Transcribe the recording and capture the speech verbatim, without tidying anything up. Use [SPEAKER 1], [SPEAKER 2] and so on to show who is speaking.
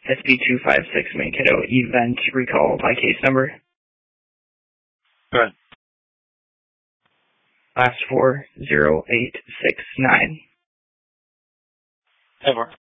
[SPEAKER 1] S P two five six Mankato event recall by case number.
[SPEAKER 2] Go ahead.
[SPEAKER 1] Last four zero eight six nine.
[SPEAKER 2] Ever.